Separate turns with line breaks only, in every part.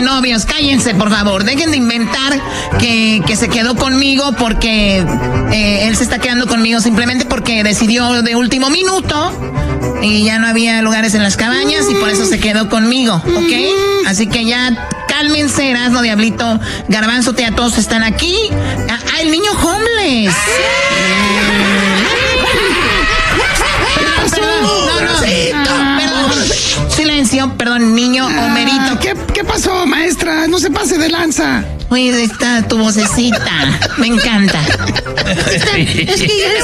novios, cállense, por favor. Dejen de inventar que se quedó conmigo porque él se está quedando conmigo simplemente porque decidió de último minuto y ya no había lugares en las cabañas y por eso se quedó conmigo, ¿ok? Así que ya cálmense, Erasmo, Diablito, Garbanzo, ya todos están aquí. ¡Ah, el niño homeless! Silencio, perdón, niño Homerito.
¿Qué pasó, maestra? No se pase de lanza.
Oye, está tu vocecita. Me encanta. Es que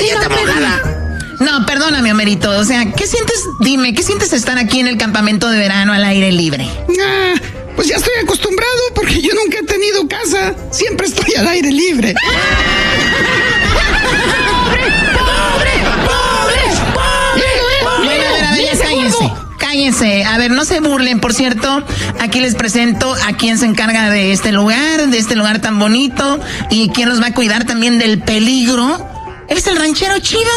no, perdóname, Homerito. O sea, ¿qué sientes? Dime, ¿qué sientes estar aquí en el campamento de verano al aire libre?
Pues ya estoy acostumbrado porque yo nunca he tenido casa. Siempre estoy al aire libre.
Cállense. A ver, no se burlen. Por cierto, aquí les presento a quien se encarga de este lugar tan bonito y quien nos va a cuidar también del peligro. ¿Eres el ranchero chido?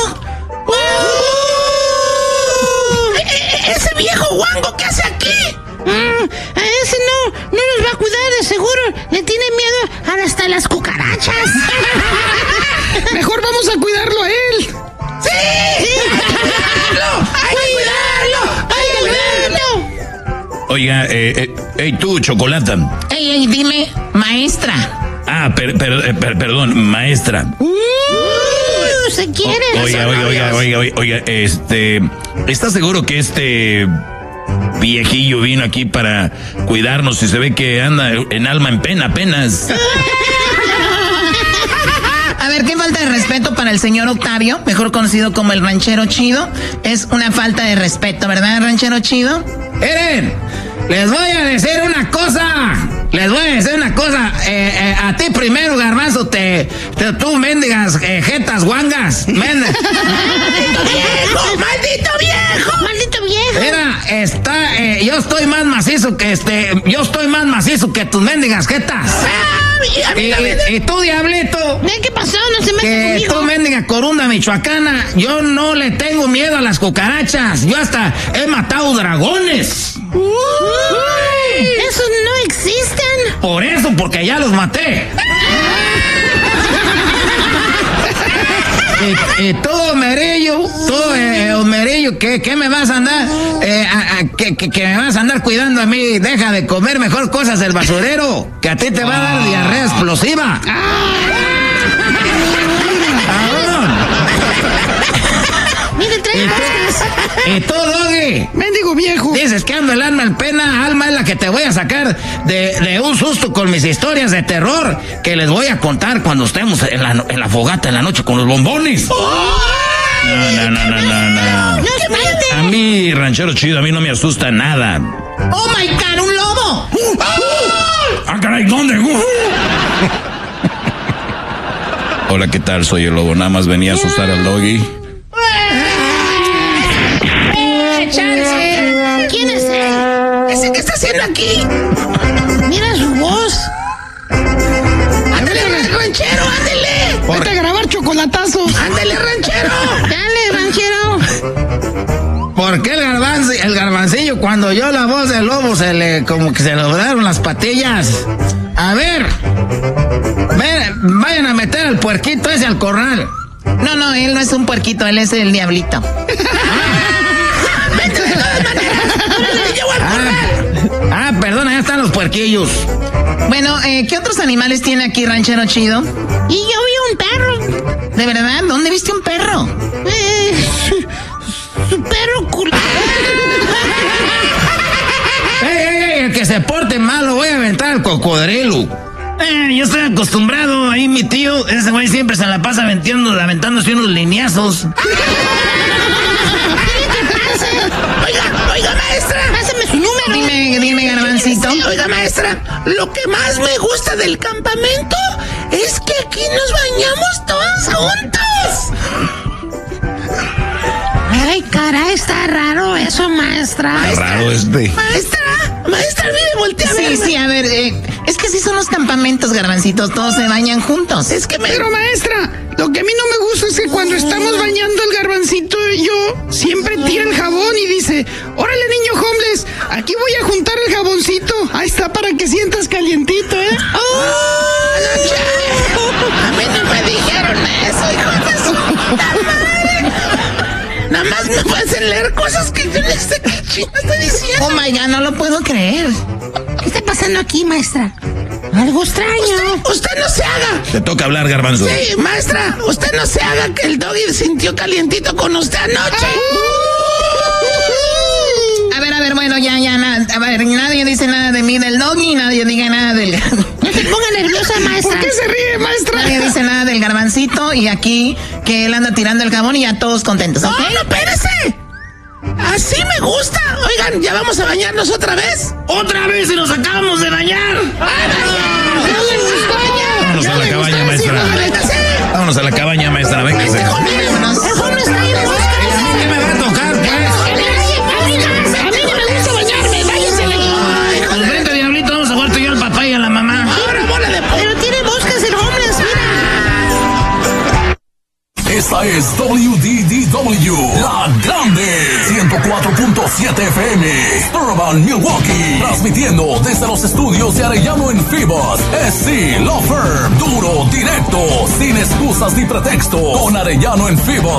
¡Ese viejo guango que hace aquí!
A ese no nos va a cuidar, de seguro. Le tiene miedo hasta las cucarachas.
Mejor vamos a cuidarlo a él.
¡Sí! ¡Hay que cuidarlo!
Oiga, tú, Chocolata.
Ey, dime, maestra.
Perdón, maestra.
¿Se quiere?
Oiga, ¿está seguro que este viejillo vino aquí para cuidarnos y se ve que anda en alma en pena apenas?
A ver, qué falta de respeto para el señor Octavio, mejor conocido como el ranchero chido. Es una falta de respeto, ¿verdad, ranchero chido?
Miren, les voy a decir una cosa. A ti primero, Garbanzo, tú mendigas jetas guangas.
¡Maldito viejo!
Mira, yo estoy más macizo que tus mendigas jetas. Y tú, Diablito.
¿Qué pasó? No se mete conmigo.
Tú, mendiga corunda michoacana, yo no le tengo miedo a las cucarachas. Yo hasta he matado dragones.
Esos no existen.
Por eso, porque ya los maté. Y tú, Homerillo, ¿qué me vas a andar? Que me vas a andar cuidando a mí. Deja de comer mejor cosas del basurero, que a ti te va a dar diarrea explosiva. Y tú, Doggy.
Mendigo viejo.
Dices que ando el alma en pena. Alma es la que te voy a sacar de un susto con mis historias de terror que les voy a contar cuando estemos en la fogata en la noche con los bombones.
No. A mí, ranchero chido, a mí no me asusta nada.
¡Oh, my God! ¡Un lobo!
Caray, ¿dónde? Hola, ¿qué tal? Soy el lobo. Nada más venía a asustar al Doggy.
¿Quién es él?
¿Ese qué está haciendo aquí?
Mira su voz.
¡Ándale, ranchero, ándale!
Vete a grabar chocolatazos.
¡Ándale, ranchero!
Dale, ranchero.
¿Por qué el garbancillo cuando oyó la voz del lobo como que se le doblaron las patillas? A ver, vayan a meter al puerquito ese al corral.
No, él no es un puerquito, él es el diablito.
¡Vete de todas maneras! ¡Llevo al corral!
Perdona, ya están los puerquillos.
Bueno, ¿qué otros animales tiene aquí, ranchero chido?
Y yo vi un perro.
¿De verdad? ¿Dónde viste un perro?
Su perro culo.
¡Ey! El que se porte mal lo voy a aventar al cocodrilo. Yo estoy acostumbrado. Ahí mi tío, ese güey siempre se la pasa aventándose unos lineazos.
Oiga, maestra.
Pásame su número.
Dime, Garbancito.
Sí, oiga, maestra, lo que más me gusta del campamento es que aquí nos bañamos todos juntos.
Ay, caray, está raro eso, maestra.
Está raro
Maestra, mire, voltea a verme.
Sí, a ver, Es que así son los campamentos, Garbancitos, todos se bañan juntos.
Pero maestra, lo que a mí no me gusta es que cuando estamos bañando el Garbancito y yo, siempre tira el jabón y dice, órale niño homeless, aquí voy a juntar el jaboncito. Ahí está para que sientas calientito, ¿eh?
A mí no me dijeron eso, hijo de su puta madre. Nada más me hacen leer cosas que yo no sé qué chino está diciendo.
Oh my God, no lo puedo creer.
¿Qué está pasando aquí, maestra? Algo extraño.
Usted no se haga.
Te toca hablar, Garbanzo.
Sí, maestra, usted no se haga que el doggy sintió calientito con usted anoche.
A ver, bueno, ya, nada. A ver, nadie dice nada de mí del doggy, nadie diga nada del...
No se ponga nerviosa, maestra.
¿Por qué se ríe, maestra?
Nadie dice nada del Garbancito y aquí que él anda tirando el jabón y ya todos contentos, ¿ok?
No, espérese. Así me gusta. Oigan, ¿ya vamos a bañarnos otra vez?
¡Otra vez y nos acabamos de bañar!
Vámonos a la cabaña, maestra. Vámonos a la cabaña, maestra. Véngase.
Vámonos.
El homeless está ahí en la máscara.
¿Qué me va a tocar, pues?
A mí no me gusta bañarme. Váyanse de aquí.
Pues vente, diablito, vamos a jugar tú y yo al papá y a la mamá.
Ahora bola de
Pero tiene moscas el homeless, mira.
Esta es WDDW, La Grande, 104.7 FM, Urban, Milwaukee, transmitiendo desde los estudios de Arellano en Phoebus, SC Law Firm, duro, directo, sin excusas ni pretextos, con Arellano en Phoebus.